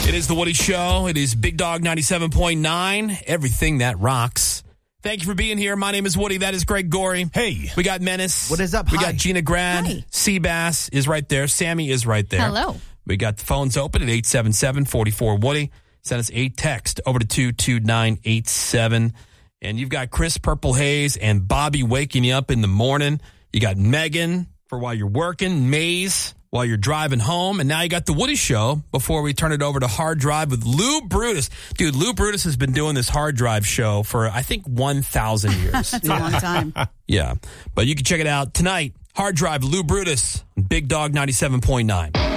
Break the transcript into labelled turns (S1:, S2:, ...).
S1: It is The Woody Show. It is Big Dog 97.9. Everything that rocks. Thank you for being here. My name is Woody. That is Greg Gorey.
S2: Hey.
S1: We got Menace.
S3: What is up?
S1: We
S3: Hi.
S1: got Gina Grad.
S4: Hi.
S1: Seabass is right there. Sammy is right there.
S4: Hello.
S1: We got the phones open at 877-44-WOODY. Send us a text over to 22987. And you've got Chris Purple Haze and Bobby waking you up in the morning. You got Megan for while you're working, Maze while you're driving home, and now you got The Woody Show before we turn it over to Hard Drive with Lou Brutus. Dude, Lou Brutus has been doing this Hard Drive show for, I think, 1,000 years.
S4: That's a long time.
S1: Yeah, but you can check it out tonight. Hard Drive, Lou Brutus, Big Dog 97.9.